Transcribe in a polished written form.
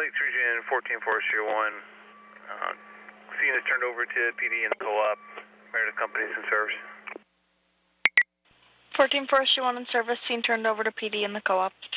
Lake Region 14 Forestry 1. Scene is turned over to PD and the co-op. Meredith Companies in service. 14 Forestry 1 in service. Scene turned over to PD and the co-op.